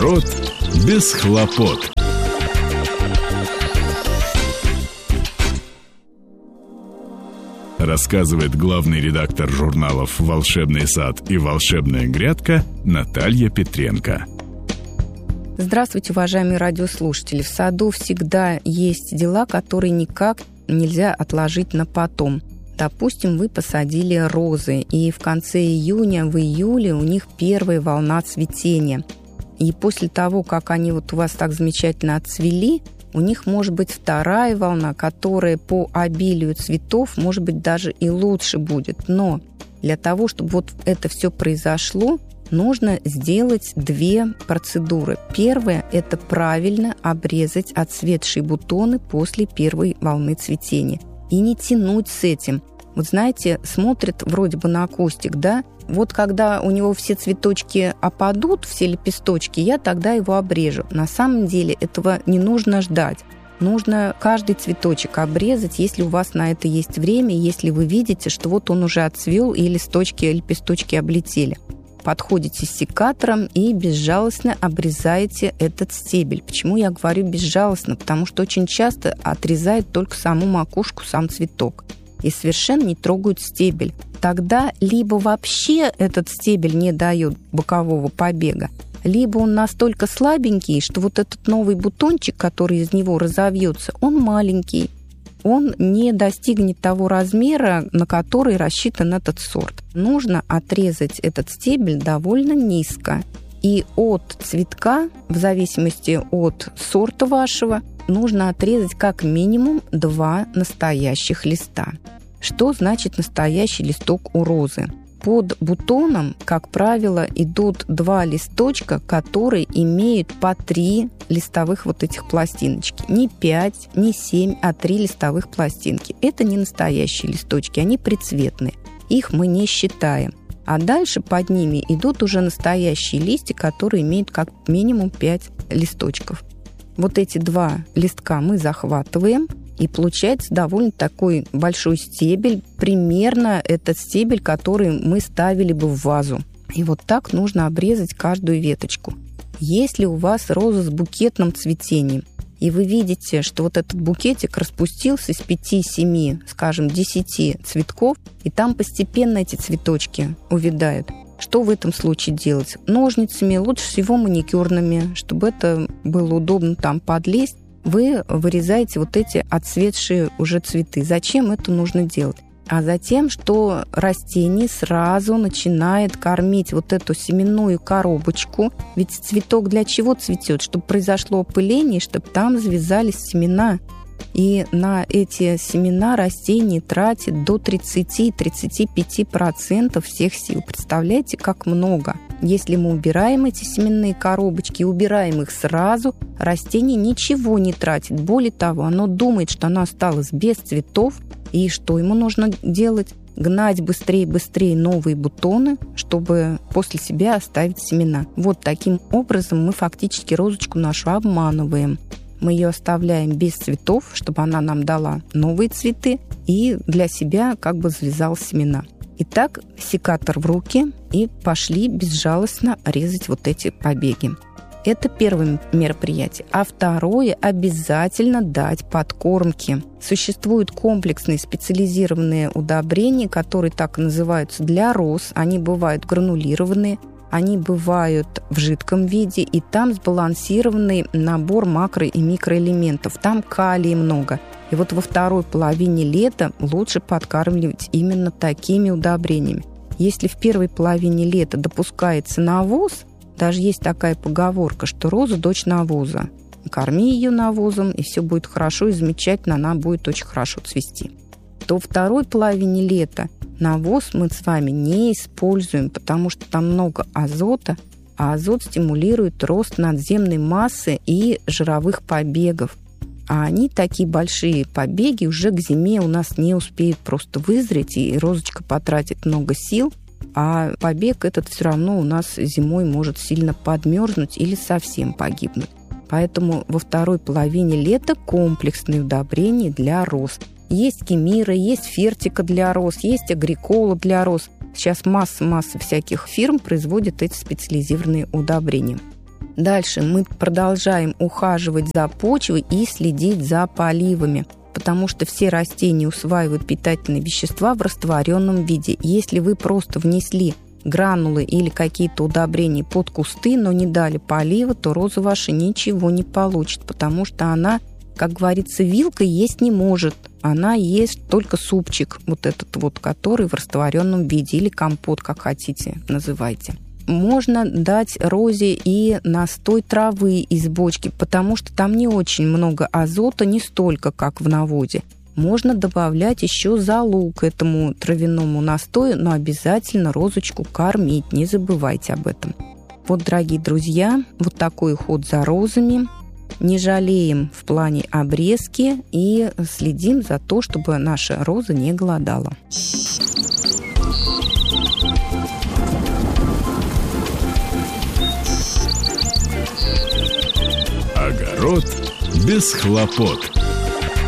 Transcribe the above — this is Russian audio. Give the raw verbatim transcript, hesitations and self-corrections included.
Огород без хлопот. Рассказывает главный редактор журналов «Волшебный сад» и «Волшебная грядка» Наталья Петренко. Здравствуйте, уважаемые радиослушатели. В саду всегда есть дела, которые никак нельзя отложить на потом. Допустим, вы посадили розы, и в конце июня, в июле у них первая волна цветения. И после того, как они вот у вас так замечательно отцвели, у них может быть вторая волна, которая по обилию цветов, может быть, даже и лучше будет. Но для того, чтобы вот это все произошло, нужно сделать две процедуры. Первая – это правильно обрезать отцветшие бутоны после первой волны цветения. И не тянуть с этим. Вот знаете, смотрят вроде бы на кустик, да? Вот когда у него все цветочки опадут, все лепесточки, я тогда его обрежу. На самом деле этого не нужно ждать. Нужно каждый цветочек обрезать, если у вас на это есть время, если вы видите, что вот он уже отцвел и листочки, лепесточки облетели. Подходите с секатором и безжалостно обрезаете этот стебель. Почему я говорю безжалостно? Потому что очень часто отрезают только саму макушку, сам цветок. И совершенно не трогают стебель. Тогда либо вообще этот стебель не дает бокового побега, либо он настолько слабенький, что вот этот новый бутончик, который из него разовьется, он маленький. Он не достигнет того размера, на который рассчитан этот сорт. Нужно отрезать этот стебель довольно низко. И от цветка, в зависимости от сорта вашего, нужно отрезать как минимум два настоящих листа. Что значит настоящий листок у розы? Под бутоном, как правило, идут два листочка, которые имеют по три листовых вот этих пластиночки. Не пять, не семь, а три листовых пластинки. Это не настоящие листочки, они прицветные. Их мы не считаем. А дальше под ними идут уже настоящие листья, которые имеют как минимум пять листочков. Вот эти два листка мы захватываем, и получается довольно такой большой стебель. Примерно этот стебель, который мы ставили бы в вазу. И вот так нужно обрезать каждую веточку. Если у вас роза с букетным цветением, и вы видите, что вот этот букетик распустился из пяти-семи, скажем, десяти цветков, и там постепенно эти цветочки увядают, что в этом случае делать? Ножницами, лучше всего маникюрными, чтобы это было удобно там подлезть. Вы вырезаете вот эти отцветшие уже цветы. Зачем это нужно делать? А затем, что растение сразу начинает кормить вот эту семенную коробочку. Ведь цветок для чего цветет? Чтобы произошло опыление, чтобы там завязались семена. И на эти семена растение тратит до тридцать-тридцать пять процентов всех сил. Представляете, как много? Если мы убираем эти семенные коробочки, убираем их сразу, растение ничего не тратит. Более того, оно думает, что оно осталось без цветов. И что ему нужно делать? Гнать быстрее-быстрее новые бутоны, чтобы после себя оставить семена. Вот таким образом мы фактически розочку нашу обманываем. Мы ее оставляем без цветов, чтобы она нам дала новые цветы и для себя как бы завязала семена. Итак, секатор в руки и пошли безжалостно резать вот эти побеги. Это первое мероприятие. А второе – обязательно дать подкормки. Существуют комплексные специализированные удобрения, которые так и называются для роз. Они бывают гранулированные, они бывают в жидком виде, и там сбалансированный набор макро- и микроэлементов. Там калия много. И вот во второй половине лета лучше подкармливать именно такими удобрениями. Если в первой половине лета допускается навоз, даже есть такая поговорка, что роза – дочь навоза. Корми ее навозом, и все будет хорошо и замечательно, она будет очень хорошо цвести. То во второй половине лета навоз мы с вами не используем, потому что там много азота, а азот стимулирует рост надземной массы и жировых побегов. А они, такие большие побеги, уже к зиме у нас не успеют просто вызреть, и розочка потратит много сил, а побег этот все равно у нас зимой может сильно подмерзнуть или совсем погибнуть. Поэтому во второй половине лета комплексные удобрения для роз. Есть Кемира, есть Фертика для роз, есть Агрикола для роз. Сейчас масса-масса всяких фирм производят эти специализированные удобрения. Дальше мы продолжаем ухаживать за почвой и следить за поливами, потому что все растения усваивают питательные вещества в растворенном виде. Если вы просто внесли гранулы или какие-то удобрения под кусты, но не дали полива, то роза ваша ничего не получит, потому что она, как говорится, вилкой есть не может. Она ест только супчик, вот этот вот, который в растворенном виде, или компот, как хотите, называйте. Можно дать розе и настой травы из бочки, потому что там не очень много азота, не столько, как в навозе. Можно добавлять еще золу к этому травяному настою, но обязательно розочку кормить, не забывайте об этом. Вот, дорогие друзья, вот такой уход за розами. Не жалеем в плане обрезки и следим за то, чтобы наша роза не голодала. Огород без хлопот.